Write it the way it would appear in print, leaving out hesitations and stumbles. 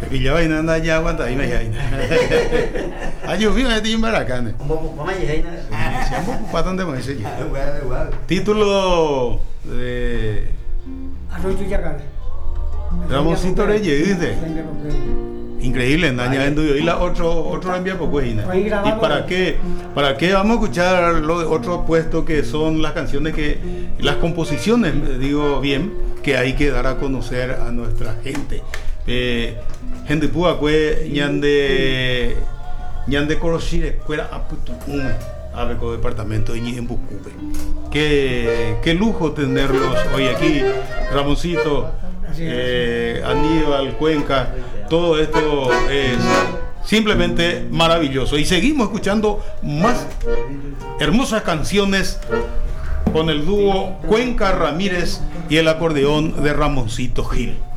Villa vaina anda ya aguanta ahí me hay. Ayo vivo de Timbaracane. Mamá y ahí Se llama patón de Moisés. Título de Arroyo Yacane. Ramoncito Reyes. Increíble, Naña en Duyo. Y la otro envía por Cuejina. ¿Y para qué vamos a escuchar lo de otro puesto que son las canciones que, las composiciones, digo bien, que hay que dar a conocer a nuestra gente? Gente púa cue ñande Coroshire, cuera aputo ume, Abeco departamento de en Bucube. Qué lujo tenerlos hoy aquí, Ramoncito, Aníbal, Cuenca. Todo esto es simplemente maravilloso. Y seguimos escuchando más hermosas canciones con el dúo Cuenca Ramírez y el acordeón de Ramoncito Gil.